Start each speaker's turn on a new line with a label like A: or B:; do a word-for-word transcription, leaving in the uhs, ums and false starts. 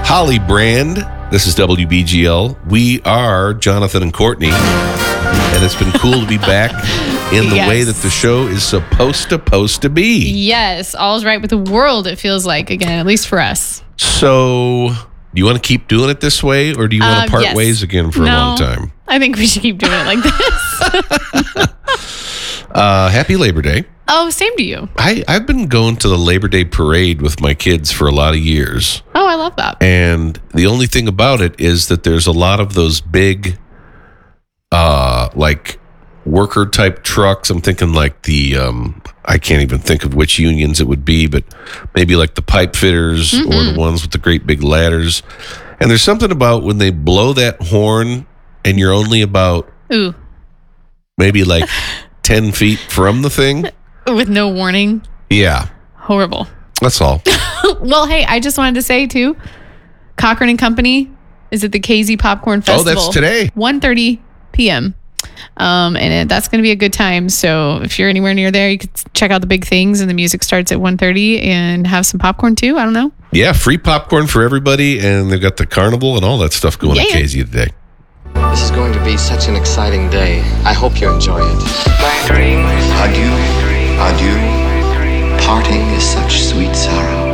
A: Holly Brand. This is W B G L. We are Jonathan and Courtney. And it's been cool to be back in the yes. way that the show is supposed to, supposed to be.
B: Yes, all's right with the world, it feels like, again, at least for us.
A: So, do you want to keep doing it this way, or do you want
B: uh,
A: to part
B: yes.
A: ways again for
B: no,
A: a long time?
B: I think we should keep doing it like this.
A: uh, happy Labor Day.
B: Oh, same to you.
A: I, I've been going to the Labor Day parade with my kids for a lot of years.
B: Oh, I love that.
A: And the only thing about it is that there's a lot of those big, uh, like, worker type trucks. I'm thinking like the, um, I can't even think of which unions it would be, but maybe like the pipe fitters mm-hmm. or the ones with the great big ladders. And there's something about when they blow that horn and you're only about
B: Ooh.
A: maybe like ten feet from the thing.
B: With no warning.
A: Yeah.
B: Horrible.
A: That's all.
B: Well, hey, I just wanted to say too, Cochran and Company is at the K Z Popcorn Festival.
A: Oh, that's today.
B: one thirty p.m. Um, and it, that's going to be a good time. So if you're anywhere near there, you could check out the big things, and the music starts at one thirty, and have some popcorn too. I don't know.
A: Yeah, free popcorn for everybody, and they've got the carnival and all that stuff going yeah. at K Z today.
C: This is going to be such an exciting day. I hope you enjoy it.
D: Adieu, adieu. Parting is such sweet sorrow.